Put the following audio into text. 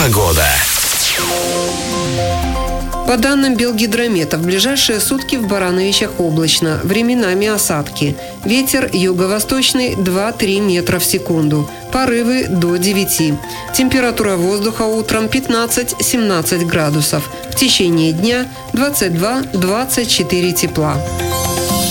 Погода. По данным Белгидромета, в ближайшие сутки в Барановичах облачно, временами осадки. Ветер юго-восточный 2-3 метра в секунду, порывы до 9. Температура воздуха утром 15-17 градусов, в течение дня 22-24 тепла.